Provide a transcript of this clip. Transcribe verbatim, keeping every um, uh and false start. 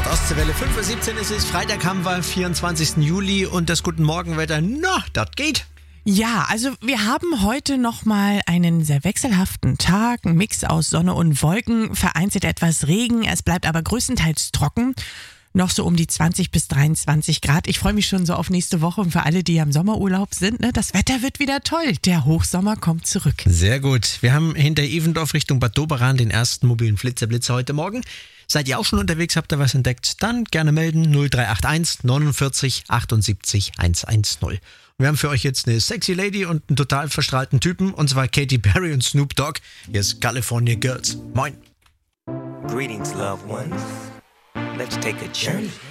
Ostseewelle fünf Uhr siebzehn ist es. Freitag haben wir vierundzwanzigsten Juli und das Guten Morgenwetter, na, das geht. Ja, also wir haben heute nochmal einen sehr wechselhaften Tag, ein Mix aus Sonne und Wolken, vereinzelt etwas Regen, es bleibt aber größtenteils trocken. Noch so um die zwanzig bis dreiundzwanzig Grad. Ich freue mich schon so auf nächste Woche und für alle, die am Sommerurlaub sind, ne, das Wetter wird wieder toll. Der Hochsommer kommt zurück. Sehr gut. Wir haben hinter Evendorf Richtung Bad Doberan den ersten mobilen Flitzerblitzer heute Morgen. Seid ihr auch schon unterwegs, habt ihr was entdeckt? Dann gerne melden null drei acht eins neunundvierzig achtundsiebzig hundertzehn. Wir haben für euch jetzt eine sexy Lady und einen total verstrahlten Typen, und zwar Katy Perry und Snoop Dogg. Hier ist California Girls. Moin. Greetings, loved ones. Let's take a journey.